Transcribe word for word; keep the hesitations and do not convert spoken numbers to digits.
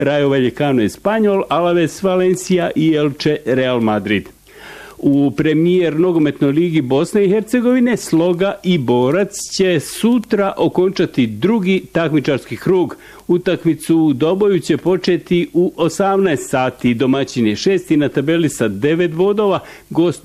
Rayo Vallecano Espanjol, Alaves Valencia i Elche Real Madrid. U premijer nogometnoj ligi Bosne i Hercegovine Sloga i Borac će sutra okončati drugi takmičarski krug. Utakmicu u Doboju će početi u osamnaest sati. Domaćin je šesti na tabeli sa devet bodova, gost